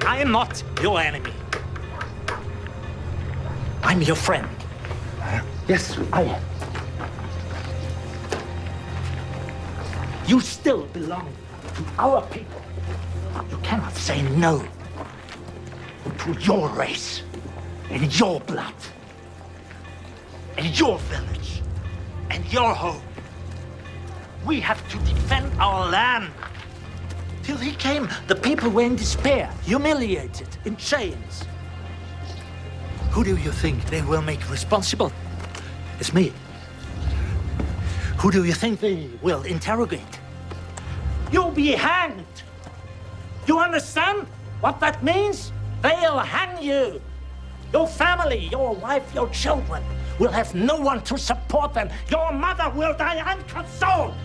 I am not your enemy. I'm your friend. Yes, I am. You still belong to our people. You cannot say no to your race and your blood and your village and your home. We have to defend our land. Till he came, the people were in despair, humiliated, in chains. Who do you think they will make responsible? It's me. Who do you think they will interrogate? You'll be hanged. You understand what that means? They'll hang you. Your family, your wife, your children will have no one to support them. Your mother will die unconsoled.